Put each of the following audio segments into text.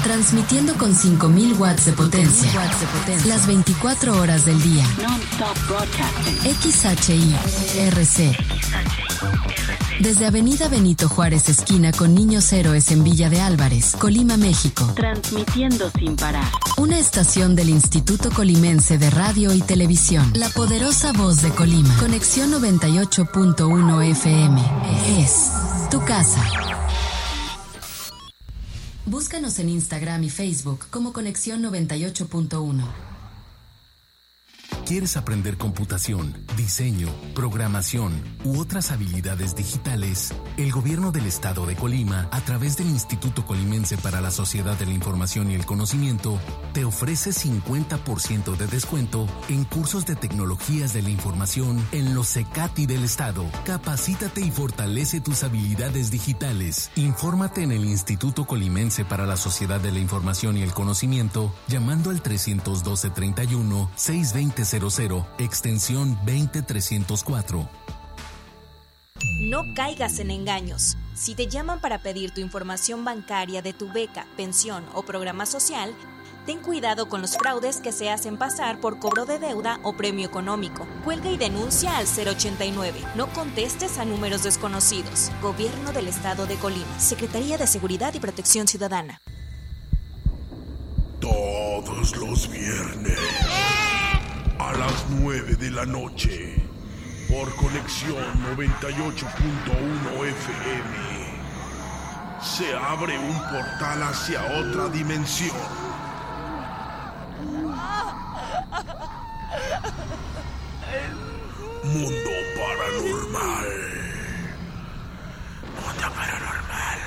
Transmitiendo con 5.000 watts de potencia. Las 24 horas del día. Non-stop broadcasting. XHI-RC. Desde Avenida Benito Juárez, esquina con Niños Héroes en Villa de Álvarez, Colima, México. Transmitiendo sin parar. Una estación del Instituto Colimense de Radio y Televisión. La poderosa voz de Colima. Conexión 98.1 FM. Es tu casa. Búscanos en Instagram y Facebook como Conexión 98.1. ¿Quieres aprender computación, diseño, programación u otras habilidades digitales? El Gobierno del Estado de Colima, a través del Instituto Colimense para la Sociedad de la Información y el Conocimiento, te ofrece 50% de descuento en cursos de tecnologías de la información en los CECATI del Estado. Capacítate y fortalece tus habilidades digitales. Infórmate en el Instituto Colimense para la Sociedad de la Información y el Conocimiento llamando al 312-31-620-00, extensión 20304. No caigas en engaños. Si te llaman para pedir tu información bancaria de tu beca, pensión o programa social, ten cuidado con los fraudes que se hacen pasar por cobro de deuda o premio económico. Cuelga y denuncia al 089. No contestes a números desconocidos. Gobierno del Estado de Colima. Secretaría de Seguridad y Protección Ciudadana. Todos los viernes a las 9 de la noche por Conexión 98.1 FM se abre un portal hacia otra dimensión. Mundo Paranormal. Mundo Paranormal.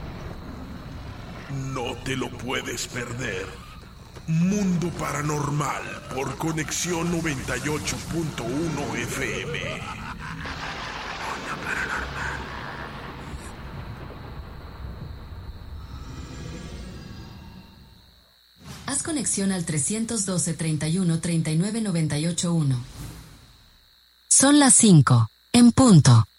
No te lo puedes perder. Mundo Paranormal por Conexión 98.1 FM. Mundo Paranormal. Haz conexión al 312-31-39-98-1. Son las 5, en punto.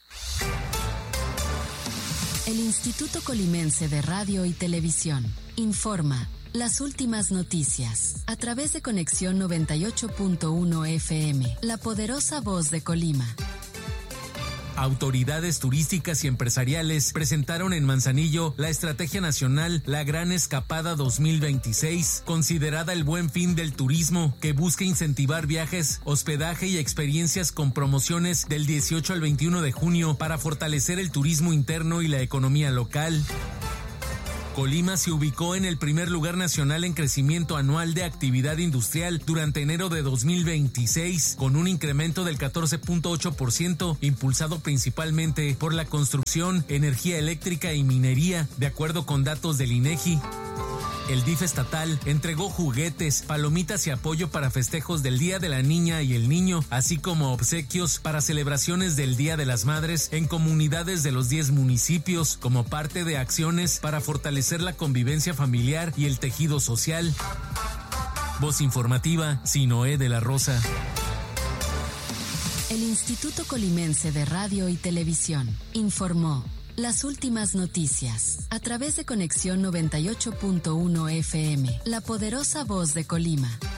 El Instituto Colimense de Radio y Televisión informa las últimas noticias a través de Conexión 98.1 FM, la poderosa voz de Colima. Autoridades turísticas y empresariales presentaron en Manzanillo la Estrategia Nacional La Gran Escapada 2026, considerada el buen fin del turismo, que busca incentivar viajes, hospedaje y experiencias con promociones del 18 al 21 de junio para fortalecer el turismo interno y la economía local. Colima se ubicó en el primer lugar nacional en crecimiento anual de actividad industrial durante enero de 2026, con un incremento del 14.8%, impulsado principalmente por la construcción, energía eléctrica y minería, de acuerdo con datos del INEGI. El DIF estatal entregó juguetes, palomitas y apoyo para festejos del Día de la Niña y el Niño, así como obsequios para celebraciones del Día de las Madres en comunidades de los 10 municipios, como parte de acciones para fortalecer la convivencia familiar y el tejido social. Voz informativa, Sinoé de la Rosa. El Instituto Colimense de Radio y Televisión informó las últimas noticias a través de Conexión 98.1 FM, la poderosa voz de Colima.